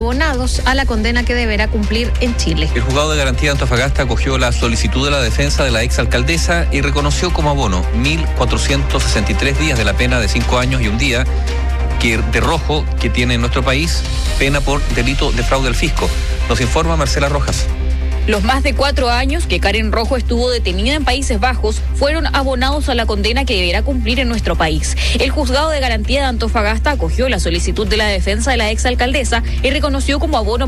abonados a la condena que deberá cumplir en Chile. El juzgado de garantía de Antofagasta acogió la solicitud de la defensa de la exalcaldesa y reconoció como abono 1.463 días de la pena de 5 años y un día de rojo que tiene en nuestro país, pena por delito de fraude al fisco. Nos informa Marcela Rojas. Los más de 4 años que Karen Rojo estuvo detenida en Países Bajos fueron abonados a la condena que deberá cumplir en nuestro país. El juzgado de garantía de Antofagasta acogió la solicitud de la defensa de la exalcaldesa y reconoció como abono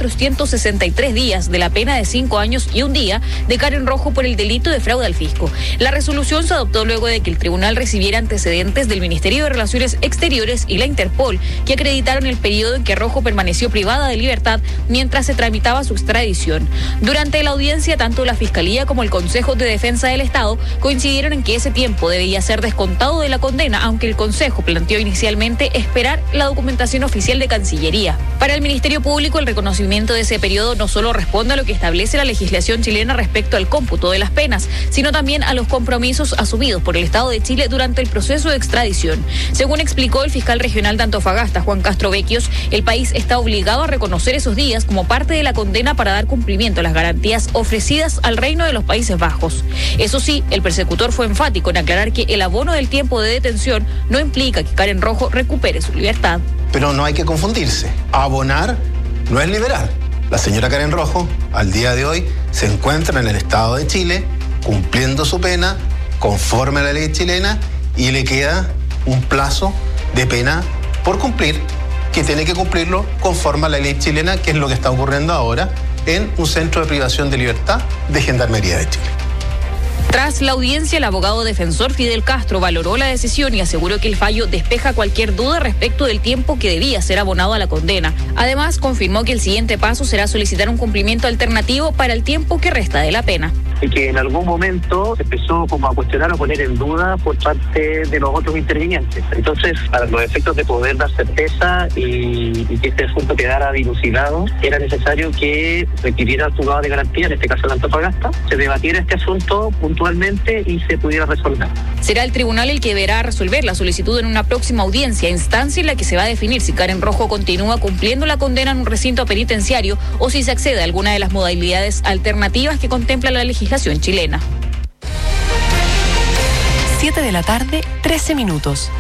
1.463 días de la pena de 5 años y un día de Karen Rojo por el delito de fraude al fisco. La resolución se adoptó luego de que el tribunal recibiera antecedentes del Ministerio de Relaciones Exteriores y la Interpol, que acreditaron el periodo en que Rojo permaneció privada de libertad mientras se tramitaba su extradición. Durante la audiencia, tanto la Fiscalía como el Consejo de Defensa del Estado coincidieron en que ese tiempo debía ser descontado de la condena, aunque el Consejo planteó inicialmente esperar la documentación oficial de Cancillería. Para el Ministerio Público, el reconocimiento de ese periodo no solo responde a lo que establece la legislación chilena respecto al cómputo de las penas, sino también a los compromisos asumidos por el Estado de Chile durante el proceso de extradición. Según explicó el fiscal regional de Antofagasta, Juan Castro Vecchios, el país está obligado a reconocer esos días como parte de la condena para dar cumplimiento a las garantías ofrecidas al Reino de los Países Bajos. Eso sí, el persecutor fue enfático en aclarar que el abono del tiempo de detención no implica que Karen Rojo recupere su libertad. Pero no hay que confundirse. Abonar no es liberar. La señora Karen Rojo, al día de hoy, se encuentra en el Estado de Chile cumpliendo su pena conforme a la ley chilena y le queda un plazo de pena por cumplir que tiene que cumplirlo conforme a la ley chilena, que es lo que está ocurriendo ahora en un centro de privación de libertad de Gendarmería de Chile. Tras la audiencia, el abogado defensor Fidel Castro valoró la decisión y aseguró que el fallo despeja cualquier duda respecto del tiempo que debía ser abonado a la condena. Además, confirmó que el siguiente paso será solicitar un cumplimiento alternativo para el tiempo que resta de la pena. Y que en algún momento se empezó como a cuestionar o poner en duda por parte de los otros intervinientes. Entonces, para los efectos de poder dar certeza y que este asunto quedara dilucidado, era necesario que requiriera el juzgado de garantía, en este caso el Antofagasta, se debatiera este asunto puntualmente y se pudiera resolver. Será el tribunal el que deberá resolver la solicitud en una próxima audiencia, instancia en la que se va a definir si Karen Rojo continúa cumpliendo la condena en un recinto penitenciario o si se accede a alguna de las modalidades alternativas que contempla la legislación chilena. 7:13 a.m.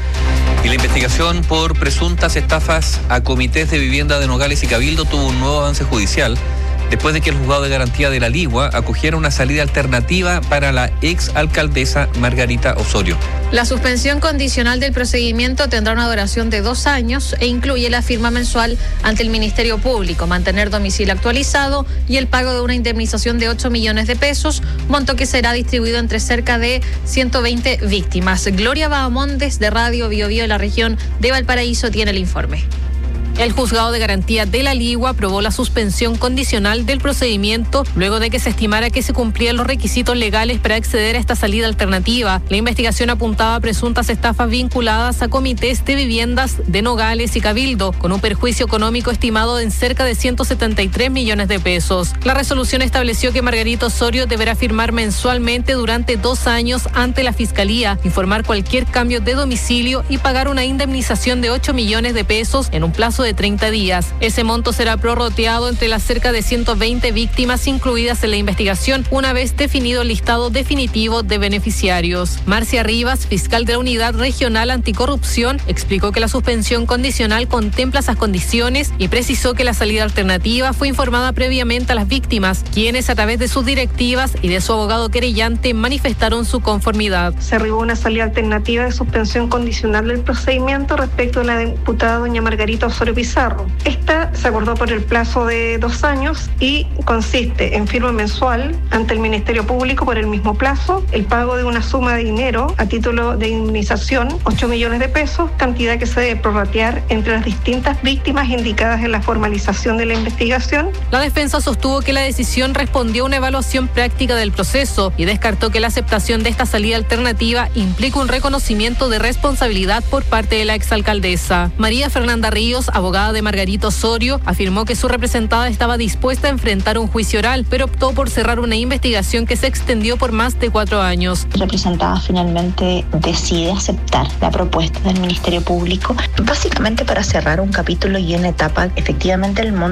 Y la investigación por presuntas estafas a comités de vivienda de Nogales y Cabildo tuvo un nuevo avance judicial después de que el juzgado de garantía de La Ligua acogiera una salida alternativa para la exalcaldesa Margarita Osorio. La suspensión condicional del procedimiento tendrá una duración de 2 años e incluye la firma mensual ante el Ministerio Público, mantener domicilio actualizado y el pago de una indemnización de 8 millones de pesos, monto que será distribuido entre cerca de 120 víctimas. Gloria Bahamondes de Radio Bio Bio de la región de Valparaíso tiene el informe. El juzgado de garantía de La Ligua aprobó la suspensión condicional del procedimiento luego de que se estimara que se cumplían los requisitos legales para acceder a esta salida alternativa. La investigación apuntaba a presuntas estafas vinculadas a comités de viviendas de Nogales y Cabildo, con un perjuicio económico estimado en cerca de 173 millones de pesos. La resolución estableció que Margarita Osorio deberá firmar mensualmente durante 2 años ante la Fiscalía, informar cualquier cambio de domicilio y pagar una indemnización de 8 millones de pesos en un plazo de 30 días. Ese monto será prorrateado entre las cerca de 120 víctimas incluidas en la investigación, una vez definido el listado definitivo de beneficiarios. Marcia Rivas, fiscal de la Unidad Regional Anticorrupción, explicó que la suspensión condicional contempla esas condiciones y precisó que la salida alternativa fue informada previamente a las víctimas, quienes a través de sus directivas y de su abogado querellante manifestaron su conformidad. Se arribó una salida alternativa de suspensión condicional del procedimiento respecto a la diputada doña Margarita Osorio Pizarro. Esta se acordó por el plazo de 2 años y consiste en firma mensual ante el Ministerio Público por el mismo plazo, el pago de una suma de dinero a título de indemnización, 8 millones de pesos, cantidad que se debe prorratear entre las distintas víctimas indicadas en la formalización de la investigación. La defensa sostuvo que la decisión respondió a una evaluación práctica del proceso y descartó que la aceptación de esta salida alternativa implica un reconocimiento de responsabilidad por parte de la exalcaldesa. María Fernanda Ríos, abogada de Margarita Osorio afirmó que su representada estaba dispuesta a enfrentar un juicio oral, pero optó por cerrar una investigación que se extendió por más de 4 años. La representada finalmente decide aceptar la propuesta del Ministerio Público, básicamente para cerrar un capítulo y una etapa. Efectivamente el monto